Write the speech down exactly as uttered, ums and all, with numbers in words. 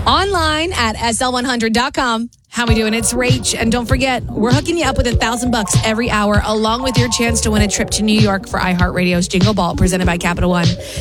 Online at S L one hundred dot com. How we doing? It's Rach. And don't forget, we're hooking you up with a thousand bucks every hour, along with your chance to win a trip to New York for iHeartRadio's Jingle Ball, presented by Capital One.